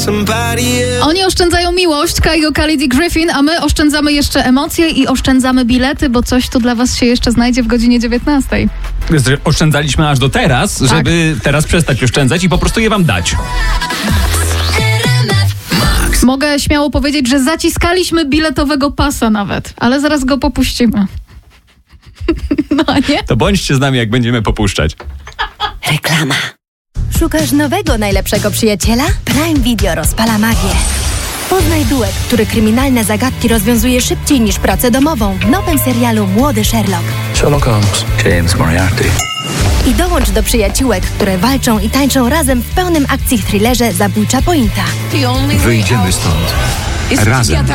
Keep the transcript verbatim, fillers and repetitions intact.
Oni oszczędzają miłość, Kygo, Khalid i Griffin, a my oszczędzamy jeszcze emocje i oszczędzamy bilety, bo coś tu dla was się jeszcze znajdzie w godzinie dziewiętnastej. Oszczędzaliśmy aż do teraz, Tak. żeby teraz przestać oszczędzać i po prostu je wam dać. Mogę śmiało powiedzieć, że zaciskaliśmy biletowego pasa nawet, ale zaraz go popuścimy. No nie? To bądźcie z nami, jak będziemy popuszczać. Reklama. Szukasz nowego, najlepszego przyjaciela? Prime Video rozpala magię. Poznaj duet, który kryminalne zagadki rozwiązuje szybciej niż pracę domową w nowym serialu Młody Sherlock. Sherlock Holmes, James Moriarty. I dołącz do przyjaciółek, które walczą i tańczą razem w pełnym akcji thrillerze Zabójcza Pointa. Wyjdziemy stąd razem.